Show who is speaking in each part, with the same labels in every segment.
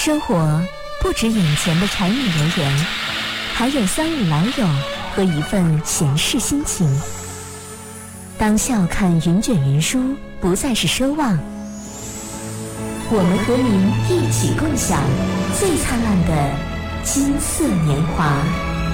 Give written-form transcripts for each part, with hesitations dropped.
Speaker 1: 生活不止眼前的柴米油盐，还有三五老友和一份闲适心情。当笑看云卷云舒不再是奢望，我们和您一起共享最灿烂的金色年华。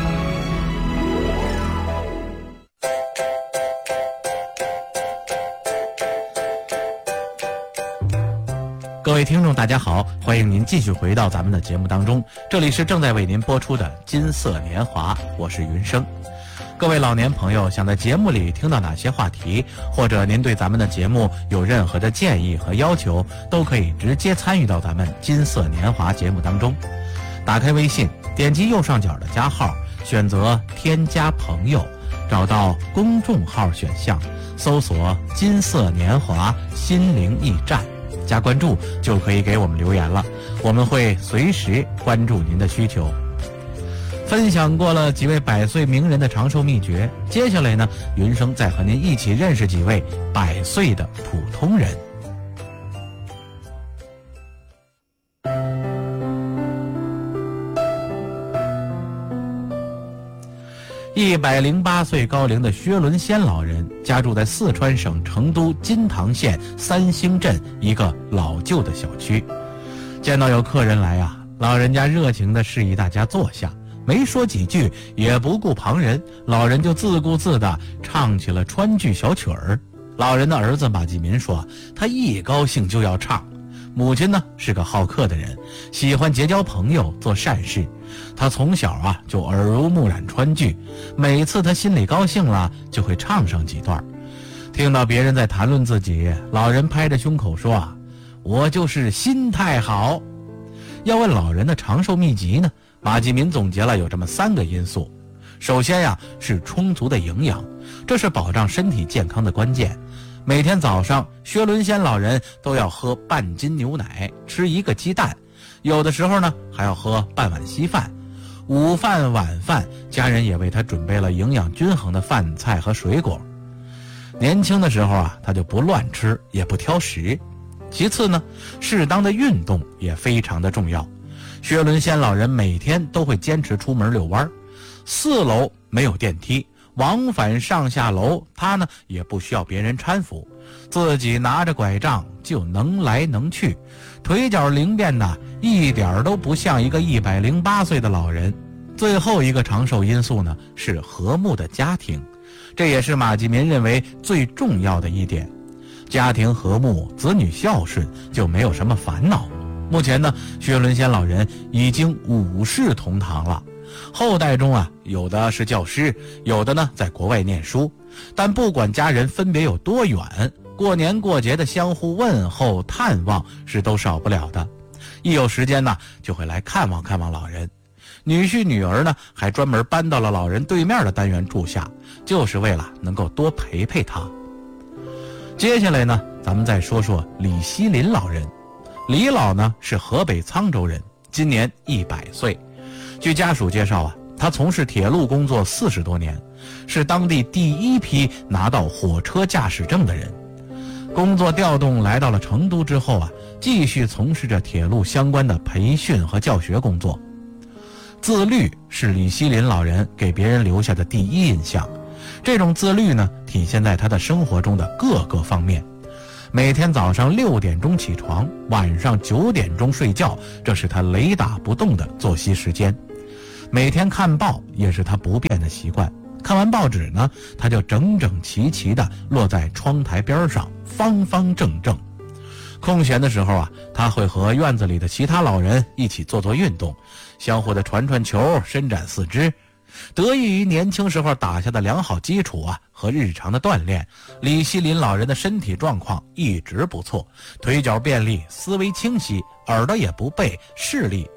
Speaker 2: 各位听众大家好，欢迎您继续回到咱们的节目当中，这里是正在为您播出的金色年华，我是云生。各位老年朋友，想在节目里听到哪些话题，或者您对咱们的节目有任何的建议和要求，都可以直接参与到咱们金色年华节目当中。打开微信，点击右上角的加号，选择添加朋友，找到公众号选项，搜索金色年华心灵驿站，加关注就可以给我们留言了，我们会随时关注您的需求。分享过了几位100岁名人的长寿秘诀，接下来呢，云生再和您一起认识几位100岁的普通人。108岁高龄的薛伦先老人家住在四川省成都金堂县三星镇一个老旧的小区。见到有客人来啊，老人家热情地示意大家坐下，没说几句，也不顾旁人，老人就自顾自地唱起了川剧小曲儿。老人的儿子马继民说，他一高兴就要唱。母亲呢是个好客的人，喜欢结交朋友，做善事。他从小啊就耳濡目染川剧，每次他心里高兴了，就会唱上几段。听到别人在谈论自己，老人拍着胸口说啊，我就是心态好。要问老人的长寿秘籍呢，马继民总结了有这么3个因素。首先呀，是充足的营养，这是保障身体健康的关键。每天早上，薛伦先老人都要喝半斤牛奶，吃1个鸡蛋，有的时候呢还要喝半碗稀饭。午饭晚饭，家人也为他准备了营养均衡的饭菜和水果。年轻的时候啊，他就不乱吃，也不挑食。其次呢，适当的运动也非常的重要。薛伦先老人每天都会坚持出门遛弯，4楼没有电梯，往返上下楼他呢也不需要别人搀扶，自己拿着拐杖就能来能去，腿脚灵便的一点都不像一个108岁的老人。最后一个长寿因素呢，是和睦的家庭，这也是马继民认为最重要的一点。家庭和睦，子女孝顺，就没有什么烦恼。目前呢，薛伦先老人已经5世同堂了，后代中啊，有的是教师，有的呢在国外念书，但不管家人分别有多远，过年过节的相互问候探望是都少不了的。一有时间呢，就会来看望看望老人。女婿女儿呢，还专门搬到了老人对面的单元住下，就是为了能够多陪陪他。接下来呢，咱们再说说李希林老人。李老呢是河北沧州人，今年100岁。据家属介绍啊，他从事铁路工作40多年，是当地第1批拿到火车驾驶证的人。工作调动来到了成都之后啊，继续从事着铁路相关的培训和教学工作。自律是李希林老人给别人留下的第一印象，这种自律呢，体现在他的生活中的各个方面。每天早上6点钟起床，晚上9点钟睡觉，这是他雷打不动的作息时间。每天看报也是他不变的习惯，看完报纸呢，他就整整齐齐地落在窗台边上，方方正正。空闲的时候啊，他会和院子里的其他老人一起做运动，相互的传球，伸展四肢。得益于年轻时候打下的良好基础啊和日常的锻炼，李希林老人的身体状况一直不错，腿脚便利，思维清晰，耳朵也不背，视力